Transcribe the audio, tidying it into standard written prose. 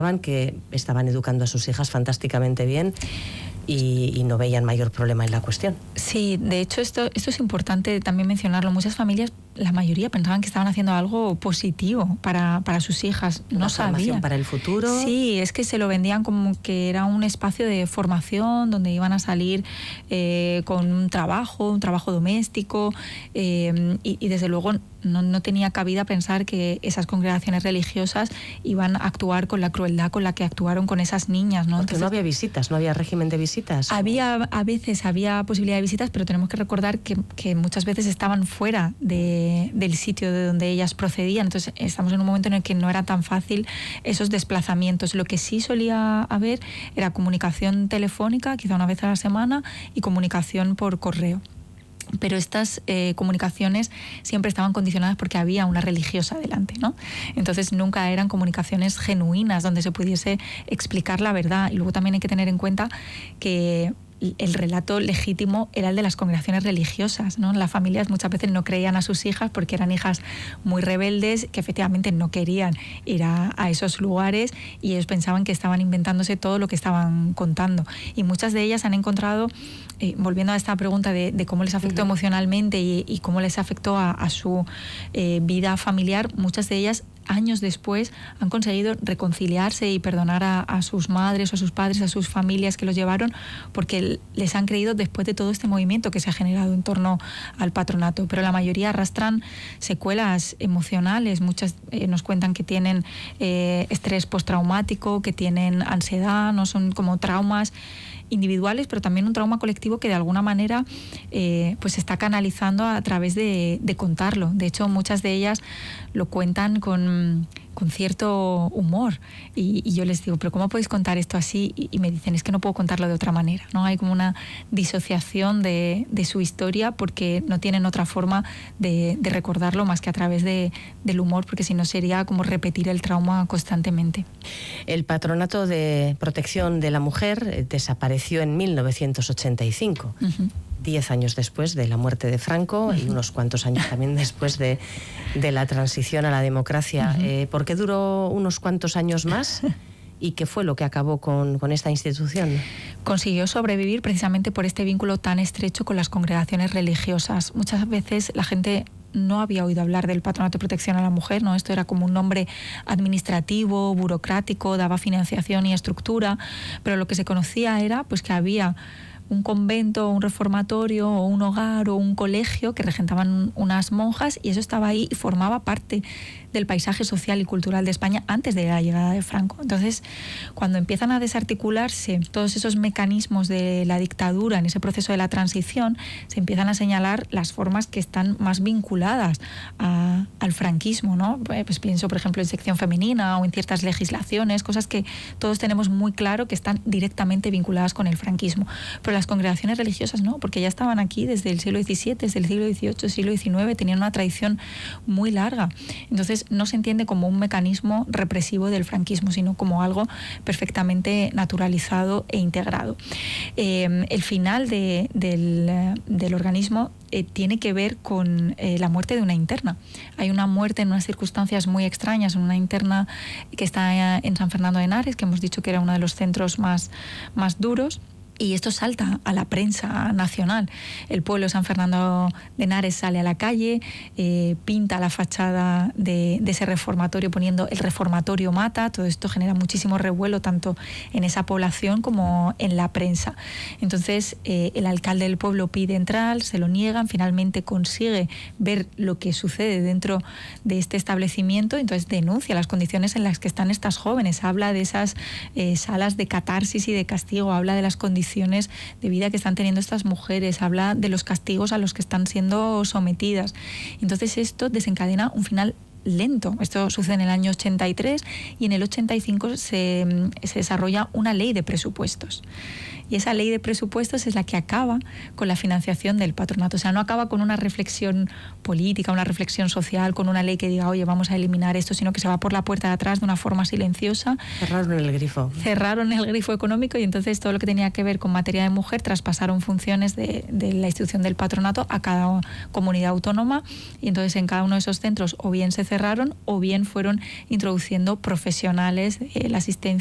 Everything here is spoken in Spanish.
que estaban educando a sus hijas fantásticamente bien y no veían mayor problema en la cuestión. Sí, de hecho esto es importante también mencionarlo. Muchas familias, la mayoría, pensaban que estaban haciendo algo positivo para sus hijas. No sabían. Formación para el futuro. Sí, es que se lo vendían como que era un espacio de formación donde iban a salir con un trabajo doméstico y desde luego no tenía cabida pensar que esas congregaciones religiosas iban a actuar con la crueldad con la que actuaron con esas niñas, ¿no? Porque entonces, no había visitas, no había régimen de visitas. A veces había posibilidad de visitas, pero tenemos que recordar que muchas veces estaban fuera del sitio de donde ellas procedían. Entonces estamos en un momento en el que no era tan fácil esos desplazamientos. Lo que sí solía haber era comunicación telefónica, quizá una vez a la semana, y comunicación por correo. Pero estas comunicaciones siempre estaban condicionadas porque había una religiosa delante, ¿no? Entonces nunca eran comunicaciones genuinas donde se pudiese explicar la verdad. Y luego también hay que tener en cuenta que el relato legítimo era el de las congregaciones religiosas, ¿no? Las familias muchas veces no creían a sus hijas porque eran hijas muy rebeldes que efectivamente no querían ir a esos lugares y ellos pensaban que estaban inventándose todo lo que estaban contando. Y muchas de ellas han encontrado, volviendo a esta pregunta de cómo les afectó emocionalmente y cómo les afectó a su vida familiar, muchas de ellas años después han conseguido reconciliarse y perdonar a sus madres o a sus padres, a sus familias que los llevaron, porque les han creído después de todo este movimiento que se ha generado en torno al patronato. Pero la mayoría arrastran secuelas emocionales. Muchas nos cuentan que tienen estrés postraumático, que tienen ansiedad, no son como traumas individuales, pero también un trauma colectivo que de alguna manera pues se está canalizando a través de contarlo. De hecho, muchas de ellas lo cuentan con cierto humor y yo les digo, pero ¿cómo podéis contar esto así? Y me dicen, es que no puedo contarlo de otra manera, ¿no? Hay como una disociación de su historia porque no tienen otra forma de recordarlo más que a través del humor, porque si no sería como repetir el trauma constantemente. El Patronato de Protección de la Mujer desapareció en 1985. 10 años después de la muerte de Franco y unos cuantos años también después de la transición a la democracia. ¿Por qué duró unos cuantos años más? ¿Y qué fue lo que acabó con esta institución? Consiguió sobrevivir precisamente por este vínculo tan estrecho con las congregaciones religiosas. Muchas veces la gente no había oído hablar del Patronato de Protección a la Mujer, ¿no? Esto era como un nombre administrativo, burocrático, daba financiación y estructura, pero lo que se conocía era pues que había un convento, un reformatorio, o un hogar o un colegio que regentaban unas monjas y eso estaba ahí y formaba parte del paisaje social y cultural de España antes de la llegada de Franco. Entonces, cuando empiezan a desarticularse todos esos mecanismos de la dictadura en ese proceso de la transición, se empiezan a señalar las formas que están más vinculadas al franquismo, ¿no? Pues pienso, por ejemplo, en sección femenina o en ciertas legislaciones, cosas que todos tenemos muy claro que están directamente vinculadas con el franquismo. Pero las congregaciones religiosas no, porque ya estaban aquí desde el siglo XVII, desde el siglo XVIII, siglo XIX, tenían una tradición muy larga. Entonces, no se entiende como un mecanismo represivo del franquismo, sino como algo perfectamente naturalizado e integrado. El final del organismo tiene que ver con la muerte de una interna. Hay una muerte en unas circunstancias muy extrañas, una interna que está en San Fernando de Henares, que hemos dicho que era uno de los centros más duros. Y esto salta a la prensa nacional. El pueblo de San Fernando de Henares sale a la calle, pinta la fachada de ese reformatorio poniendo "el reformatorio mata". Todo esto genera muchísimo revuelo tanto en esa población como en la prensa. Entonces el alcalde del pueblo pide entrar, se lo niegan, finalmente consigue ver lo que sucede dentro de este establecimiento, entonces denuncia las condiciones en las que están estas jóvenes, habla de esas salas de catarsis y de castigo, habla de las condiciones de vida que están teniendo estas mujeres, habla de los castigos a los que están siendo sometidas. Entonces esto desencadena un final lento. Esto sucede en el año 83 y en el 85 se desarrolla una ley de presupuestos. Y esa ley de presupuestos es la que acaba con la financiación del patronato. O sea, no acaba con una reflexión política, una reflexión social, con una ley que diga, oye, vamos a eliminar esto, sino que se va por la puerta de atrás de una forma silenciosa. Cerraron el grifo. Cerraron el grifo económico y entonces todo lo que tenía que ver con materia de mujer traspasaron funciones de la institución del patronato a cada comunidad autónoma, y entonces en cada uno de esos centros o bien se cerraron o bien fueron introduciendo profesionales, la asistencia